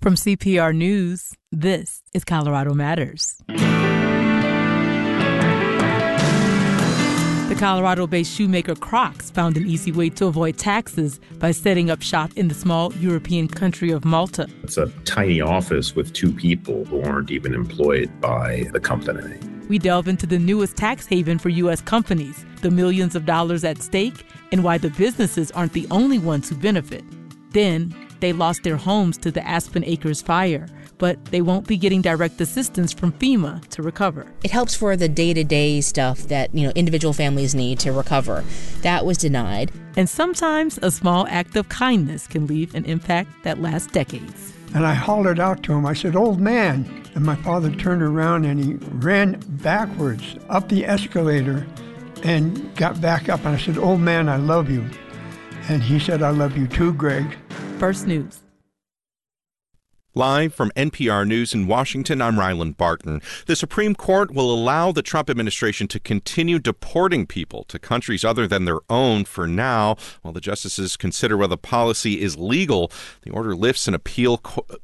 From CPR News, this is Colorado Matters. The Colorado-based shoemaker Crocs found an easy way to avoid taxes by setting up shop in the small European country of Malta. It's a tiny office with two people who aren't even employed by the company. We delve into the newest tax haven for U.S. companies, the millions of dollars at stake, and why the businesses aren't the only ones who benefit. Then, they lost their homes to the Aspen Acres fire, but they won't be getting direct assistance from FEMA to recover. It helps for the day-to-day stuff that, individual families need to recover. That was denied. And sometimes a small act of kindness can leave an impact that lasts decades. And I hollered out to him, I said, "Old man." And my father turned around and he ran backwards up the escalator and got back up. And I said, "Old man, I love you." And he said, "I love you too, Greg." First News. Live from NPR News in Washington, I'm Ryland Barton. The Supreme Court will allow the Trump administration to continue deporting people to countries other than their own for now, while the justices consider whether the policy is legal. The order lifts an appeals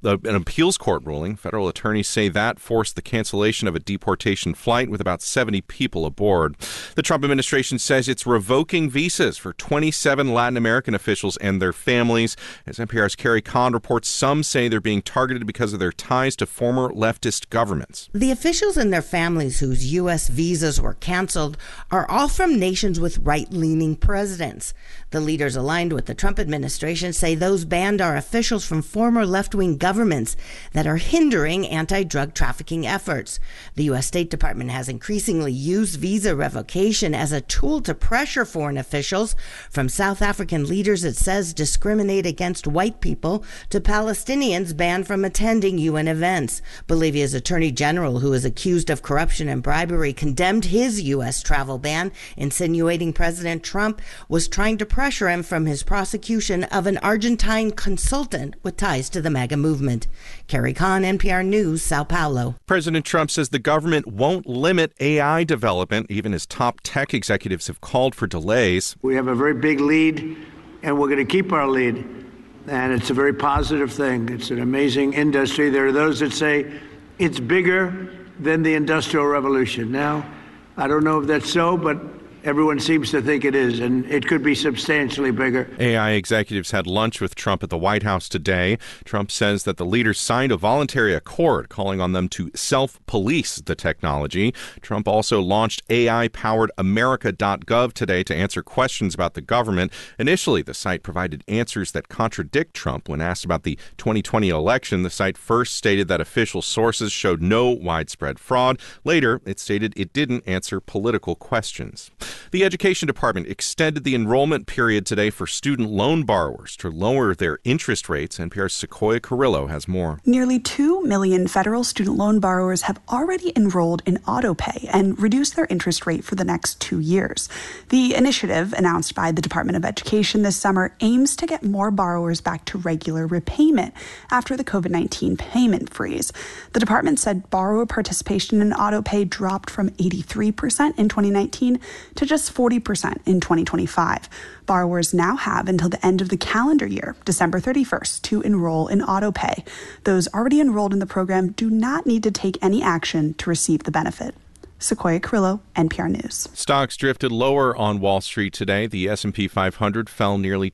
court ruling. Federal attorneys say that forced the cancellation of a deportation flight with about 70 people aboard. The Trump administration says it's revoking visas for 27 Latin American officials and their families. As NPR's Carrie Kahn reports, some say they're being targeted because of their ties to former leftist governments. The officials and their families whose U.S. visas were canceled are all from nations with right-leaning presidents. The leaders aligned with the Trump administration say those banned are officials from former left-wing governments that are hindering anti-drug trafficking efforts. The U.S. State Department has increasingly used visa revocation as a tool to pressure foreign officials, from South African leaders it says discriminate against white people to Palestinians banned from attending UN events. Bolivia's Attorney General, who is accused of corruption and bribery, condemned his U.S. travel ban, insinuating President Trump was trying to pressure him from his prosecution of an Argentine consultant with ties to the MAGA movement. Carrie Kahn, NPR News, Sao Paulo. President Trump says the government won't limit AI development, even as top tech executives have called for delays. We have a very big lead, and we're going to keep our lead. And it's a very positive thing. It's an amazing industry. There are those that say it's bigger than the Industrial Revolution. Now, I don't know if that's so, but everyone seems to think it is, and it could be substantially bigger. AI executives had lunch with Trump at the White House today. Trump says that the leaders signed a voluntary accord calling on them to self-police the technology. Trump also launched AI-powered America.gov today to answer questions about the government. Initially, the site provided answers that contradict Trump. When asked about the 2020 election, the site first stated that official sources showed no widespread fraud. Later, it stated it didn't answer political questions. The Education Department extended the enrollment period today for student loan borrowers to lower their interest rates. NPR's Sequoia Carrillo has more. Nearly 2 million federal student loan borrowers have already enrolled in autopay and reduced their interest rate for the next 2 years. The initiative, announced by the Department of Education this summer, aims to get more borrowers back to regular repayment after the COVID-19 payment freeze. The department said borrower participation in autopay dropped from 83% in 2019 to just 40% in 2025. Borrowers now have until the end of the calendar year, December 31st, to enroll in autopay. Those already enrolled in the program do not need to take any action to receive the benefit. Sequoia Carrillo, NPR News. Stocks drifted lower on Wall Street today. The S&P 500 fell nearly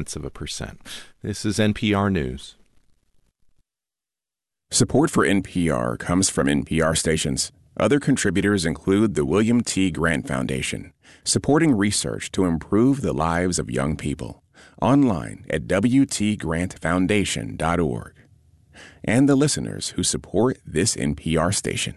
0.2%. This is NPR News. Support for NPR comes from NPR stations. Other contributors include the William T. Grant Foundation, supporting research to improve the lives of young people. Online at wtgrantfoundation.org. And the listeners who support this NPR station.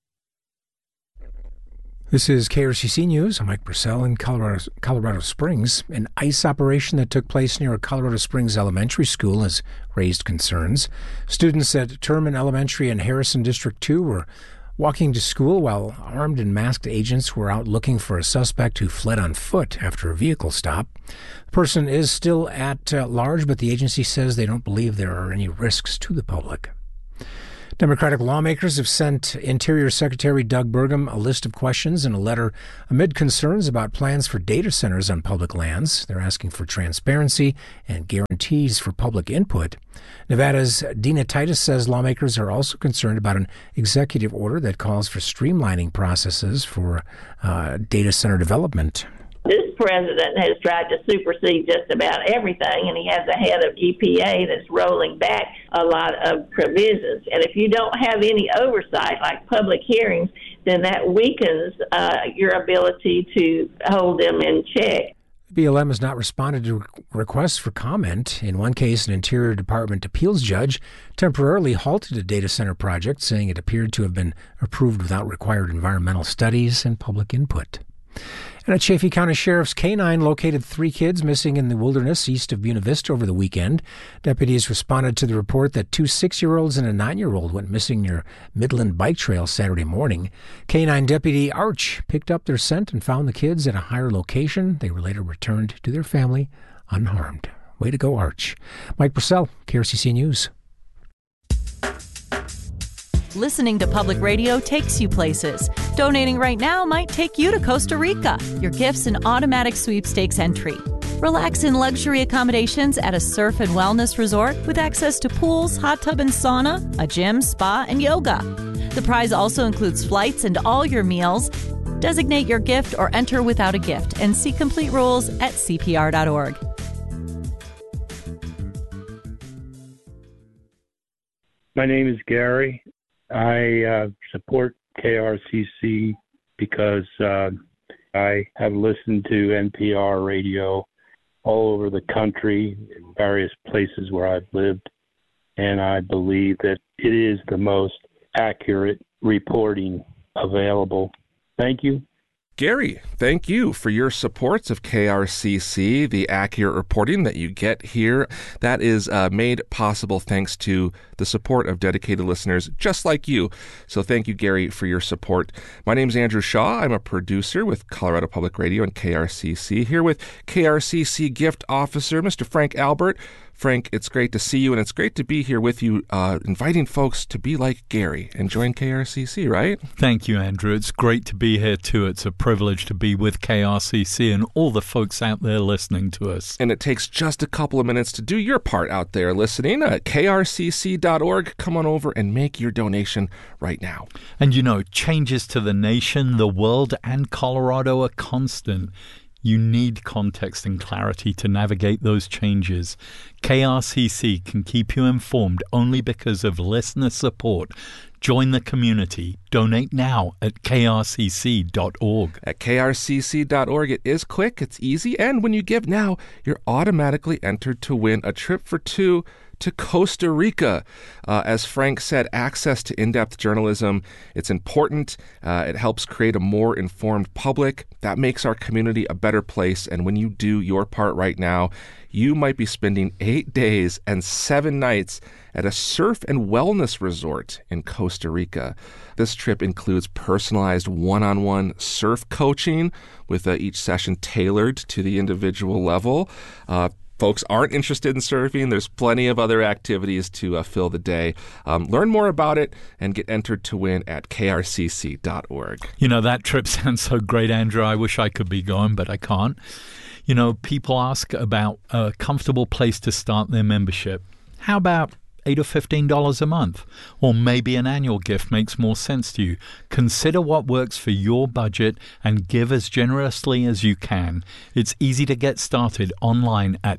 This is KRCC News. I'm Mike Purcell in Colorado Springs. An ICE operation that took place near a Colorado Springs elementary school has raised concerns. Students at Turman Elementary and Harrison District 2 were walking to school while armed and masked agents were out looking for a suspect who fled on foot after a vehicle stop. The person is still at large, but the agency says they don't believe there are any risks to the public. Democratic lawmakers have sent Interior Secretary Doug Burgum a list of questions in a letter amid concerns about plans for data centers on public lands. They're asking for transparency and guarantees for public input. Nevada's Dina Titus says lawmakers are also concerned about an executive order that calls for streamlining processes for data center development. This president has tried to supersede just about everything, and he has a head of EPA that's rolling back a lot of provisions. And if you don't have any oversight, like public hearings, then that weakens your ability to hold them in check. BLM has not responded to requests for comment. In one case, an Interior Department appeals judge temporarily halted a data center project, saying it appeared to have been approved without required environmental studies and public input. And a Chaffee County Sheriff's K-9 located 3 kids missing in the wilderness east of Buena Vista over the weekend. Deputies responded to the report that 2 6-year-olds and a 9-year-old went missing near Midland Bike Trail Saturday morning. K-9 Deputy Arch picked up their scent and found the kids at a higher location. They were later returned to their family unharmed. Way to go, Arch. Mike Purcell, KRCC News. Listening to public radio takes you places. Donating right now might take you to Costa Rica. Your gift's an automatic sweepstakes entry. Relax in luxury accommodations at a surf and wellness resort with access to pools, hot tub and sauna, a gym, spa, and yoga. The prize also includes flights and all your meals. Designate your gift or enter without a gift and see complete rules at CPR.org. My name is Gary. I support KRCC because I have listened to NPR radio all over the country in various places where I've lived, and I believe that it is the most accurate reporting available. Thank you. Gary, thank you for your supports of KRCC, the accurate reporting that you get here. That is made possible thanks to the support of dedicated listeners just like you. So thank you, Gary, for your support. My name is Andrew Shaw. I'm a producer with Colorado Public Radio and KRCC, here with KRCC gift officer, Mr. Frank Albert. Frank, it's great to see you, and it's great to be here with you, inviting folks to be like Gary and join KRCC, right? Thank you, Andrew. It's great to be here, too. It's a privilege to be with KRCC and all the folks out there listening to us. And it takes just a couple of minutes to do your part out there listening at krcc.org. Come on over and make your donation right now. And, you know, changes to the nation, the world, and Colorado are constant. You need context and clarity to navigate those changes. KRCC can keep you informed only because of listener support. Join the community. Donate now at krcc.org. At krcc.org, it is quick, it's easy, and when you give now, you're automatically entered to win a trip for 2 to Costa Rica. As Frank said, access to in-depth journalism, it's important. It helps create a more informed public. That makes our community a better place. And when you do your part right now, you might be spending 8 days and 7 nights at a surf and wellness resort in Costa Rica. This trip includes personalized one-on-one surf coaching with each session tailored to the individual level. Folks aren't interested in surfing, there's plenty of other activities to fill the day. Learn more about it and get entered to win at krcc.org. You know, that trip sounds so great, Andrew. I wish I could be going, but I can't. You know, people ask about a comfortable place to start their membership. How about $8 or $15 a month? Or maybe an annual gift makes more sense to you. Consider what works for your budget and give as generously as you can. It's easy to get started online at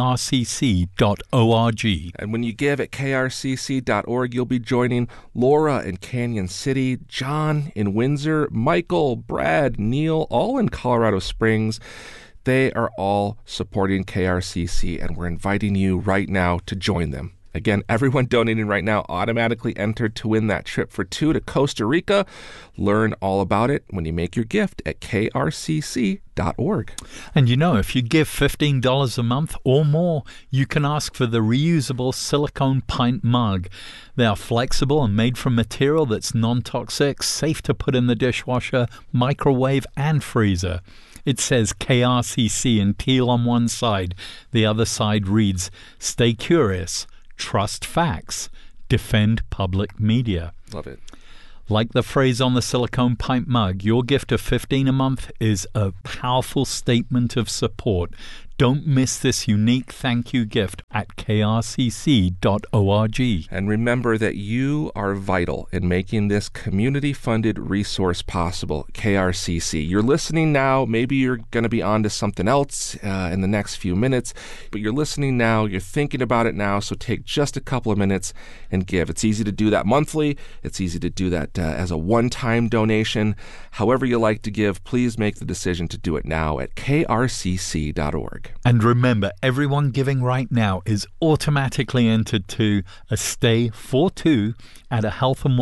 krcc.org. And when you give at krcc.org, you'll be joining Laura in Canyon City, John in Windsor, Michael, Brad, Neil, all in Colorado Springs. They are all supporting KRCC, and we're inviting you right now to join them. Again, everyone donating right now automatically entered to win that trip for 2 to Costa Rica. Learn all about it when you make your gift at krcc.org. And you know, if you give $15 a month or more, you can ask for the reusable silicone pint mug. They are flexible and made from material that's non-toxic, safe to put in the dishwasher, microwave, and freezer. It says KRCC in teal on one side. The other side reads, "Stay curious. Trust facts. Defend public media. Love it. Like the phrase on the silicone pipe mug, your gift of $15 a month is a powerful statement of support. Don't miss this unique thank you gift at krcc.org. And remember that you are vital in making this community-funded resource possible, KRCC. You're listening now. Maybe you're going to be on to something else in the next few minutes, but you're listening now. You're thinking about it now, so take just a couple of minutes and give. It's easy to do that monthly. It's easy to do that as a one-time donation. However you like to give, please make the decision to do it now at krcc.org. And remember, everyone giving right now is automatically entered to a stay for two at a Health and